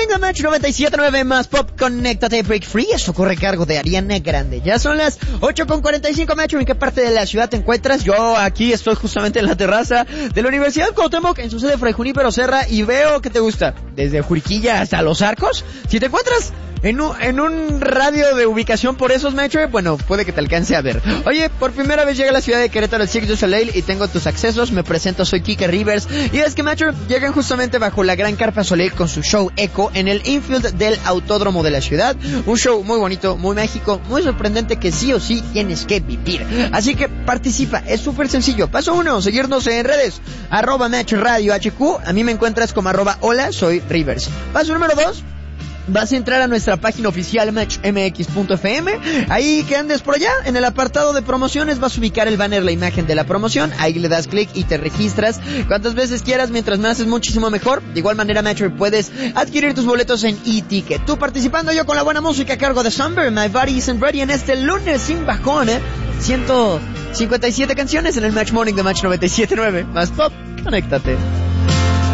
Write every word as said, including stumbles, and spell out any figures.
Morning de Match noventa y siete punto nueve más Pop, conéctate, break free. Esto corre cargo de Ariana Grande. Ya son las ocho con cuarenta y cinco, Metro. ¿En qué parte de la ciudad te encuentras? Yo aquí estoy justamente en la terraza de la Universidad Cuauhtémoc, en su sede Fray Junípero Serra, y veo que te gusta, desde Juriquilla hasta Los Arcos. Si te encuentras en un, en un radio de ubicación por esos, Metro, bueno, puede que te alcance a ver. Oye, por primera vez llega a la ciudad de Querétaro el Cirque du Soleil y tengo tus accesos. Me presento, soy Kike Rivers, y es que, Metro, llegan justamente bajo la gran carpa Soleil con su show Echo en el infield del Autódromo de la ciudad. Un show muy bonito, muy mágico, muy sorprendente que sí o sí tienes que vivir. Así que participa, es súper sencillo. Paso uno, seguirnos en redes, arroba Match Radio H Q. A mí me encuentras como arroba hola, soy Rivers. Paso número dos, vas a entrar a nuestra página oficial match m x punto f m. Ahí que andes por allá, en el apartado de promociones vas a ubicar el banner, la imagen de la promoción. Ahí le das clic y te registras cuantas veces quieras, mientras más es muchísimo mejor. De igual manera, Metro, puedes adquirir tus boletos en e-ticket. Tú participando, yo con la buena música a cargo de Summer, My Body Isn't Ready, en este lunes sin bajón, ¿eh? ciento cincuenta y siete canciones en el Match Morning de Match noventa y siete punto nueve más Pop. Conéctate.